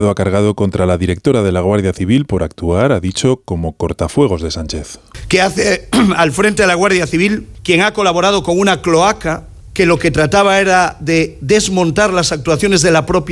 ha cargado contra la directora de la Guardia Civil por actuar, ha dicho, como cortafuegos de Sánchez. ¿Qué hace al frente de la Guardia Civil quien ha colaborado con una cloaca que lo que trataba era de desmontar las actuaciones de la propia